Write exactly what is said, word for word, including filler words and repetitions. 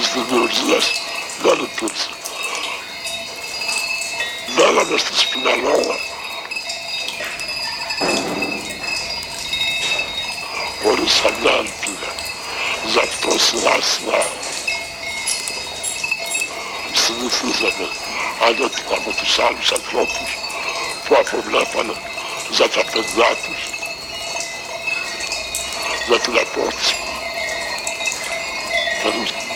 δημιουργίας δεν υπήρχε. Μέναμε στη Σπιναλόγα. Χωρίς καμιά ελπίδα. Γι' αυτό σειρά σειρά συνηθίζαμε ανέτοιμα με τους άλλους ανθρώπους που αποβλέπανε για τα παιδιά τους, για την απόρριψη.